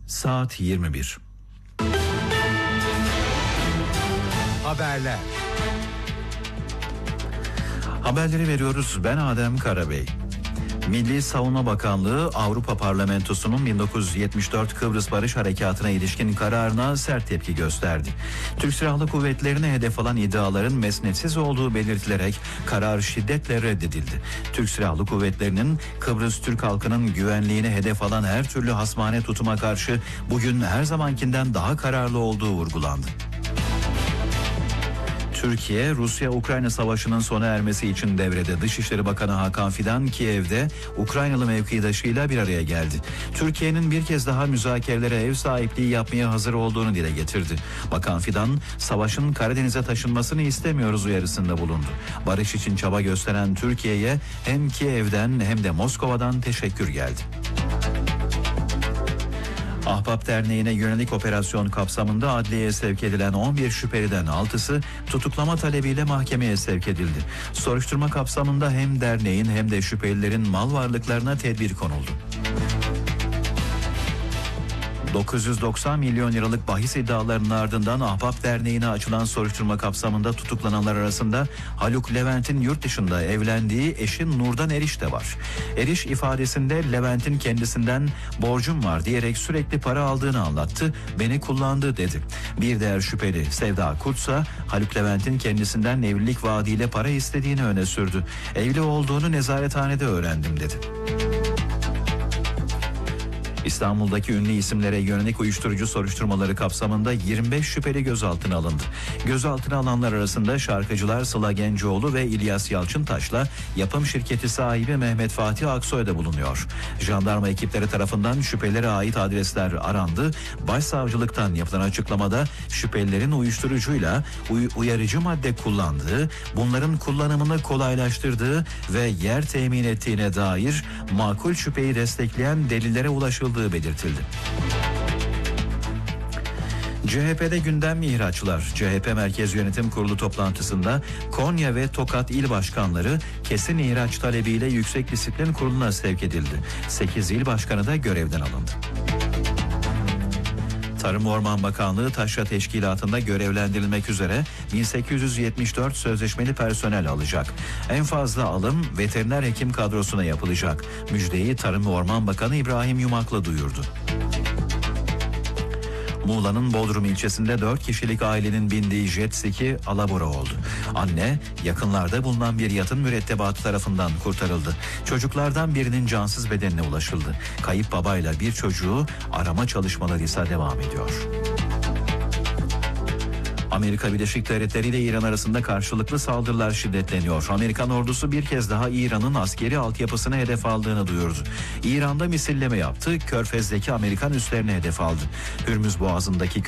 Saat 21. Haberler. Haberleri veriyoruz. Ben Adem Karabey. Milli Savunma Bakanlığı Avrupa Parlamentosu'nun 1974 Kıbrıs Barış Harekatı'na ilişkin kararına sert tepki gösterdi. Türk Silahlı Kuvvetleri'ne hedef alan iddiaların mesnetsiz olduğu belirtilerek karar şiddetle reddedildi. Türk Silahlı Kuvvetleri'nin Kıbrıs Türk halkının güvenliğine hedef alan her türlü hasmane tutuma karşı bugün her zamankinden daha kararlı olduğu vurgulandı. Türkiye, Rusya-Ukrayna savaşının sona ermesi için devrede. Dışişleri Bakanı Hakan Fidan, Kiev'de Ukraynalı mevkidaşıyla bir araya geldi. Türkiye'nin bir kez daha müzakerelere ev sahipliği yapmaya hazır olduğunu dile getirdi. Bakan Fidan, savaşın Karadeniz'e taşınmasını istemiyoruz uyarısında bulundu. Barış için çaba gösteren Türkiye'ye hem Kiev'den hem de Moskova'dan teşekkür geldi. Ahbap Derneği'ne yönelik operasyon kapsamında adliyeye sevk edilen 11 şüpheliden 6'sı tutuklama talebiyle mahkemeye sevk edildi. Soruşturma kapsamında hem derneğin hem de şüphelilerin mal varlıklarına tedbir konuldu. 990 milyon liralık bahis iddialarının ardından Ahbap Derneği'ne açılan soruşturma kapsamında tutuklananlar arasında Haluk Levent'in yurt dışında evlendiği eşi Nurdan Eriş de var. Eriş ifadesinde Levent'in kendisinden borcum var diyerek sürekli para aldığını anlattı, beni kullandı dedi. Bir diğer şüpheli Sevda Kurtsa Haluk Levent'in kendisinden evlilik vaadiyle para istediğini öne sürdü. Evli olduğunu nezarethanede öğrendim dedi. İstanbul'daki ünlü isimlere yönelik uyuşturucu soruşturmaları kapsamında 25 şüpheli gözaltına alındı. Gözaltına alanlar arasında şarkıcılar Sıla Gencoğlu ve İlyas Yalçıntaş'la yapım şirketi sahibi Mehmet Fatih Aksoy da bulunuyor. Jandarma ekipleri tarafından şüphelilere ait adresler arandı. Başsavcılıktan yapılan açıklamada şüphelilerin uyuşturucuyla uyarıcı madde kullandığı, bunların kullanımını kolaylaştırdığı ve yer temin ettiğine dair makul şüpheyi destekleyen delillere ulaşıldığı belirtildi. CHP'de gündem mihraçlar. CHP Merkez Yönetim Kurulu toplantısında Konya ve Tokat il başkanları kesin ihraç talebiyle Yüksek Disiplin Kurulu'na sevk edildi. 8 il başkanı da görevden alındı. Tarım Orman Bakanlığı Taşra Teşkilatı'nda görevlendirilmek üzere 1874 sözleşmeli personel alacak. En fazla alım veteriner hekim kadrosuna yapılacak. Müjdeyi Tarım ve Orman Bakanı İbrahim Yumaklı duyurdu. Muğla'nın Bodrum ilçesinde 4 kişilik ailenin bindiği jet ski alabora oldu. Anne yakınlarda bulunan bir yatın mürettebatı tarafından kurtarıldı. Çocuklardan birinin cansız bedenine ulaşıldı. Kayıp babayla bir çocuğu arama çalışmaları ise devam ediyor. Amerika Birleşik Devletleri ile İran arasında karşılıklı saldırılar şiddetleniyor. Amerikan ordusu bir kez daha İran'ın askeri altyapısına hedef aldığını duyurdu. İran'da misilleme yaptı, Körfez'deki Amerikan üslerine hedef aldı. Hürmüz Boğazı'ndaki